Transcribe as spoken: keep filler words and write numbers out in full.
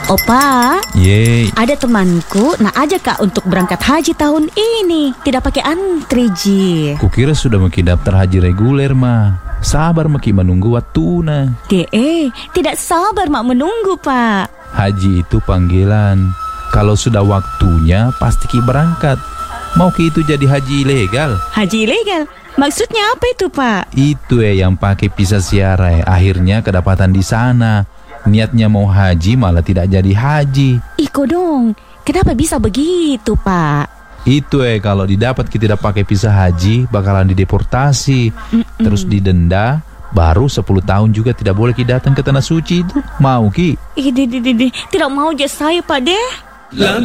Opa, Yeay, ada temanku nak ajak kak untuk berangkat haji tahun ini. Tidak pakai antri, Ji. kukira sudah maki daftar haji reguler mah. Sabar maki menunggu waktuna. De, tidak sabar mak menunggu, Pak. Haji itu panggilan. Kalau sudah waktunya pasti ki berangkat. Mau ki itu jadi haji ilegal? Haji ilegal? Maksudnya apa itu, Pak? Itu ya yang pakai visa siarai. Akhirnya kedapatan di sana. Niatnya mau haji malah tidak jadi haji. Iko dong, kenapa bisa begitu, Pak? Itu eh kalau didapat kita tidak pakai visa haji bakalan dideportasi. Mm-mm. Terus didenda. Baru sepuluh tahun juga tidak boleh ki datang ke tanah suci itu. Mau ki? Ih, di, di, di, di. Tidak mau aja saya, Pak, deh. La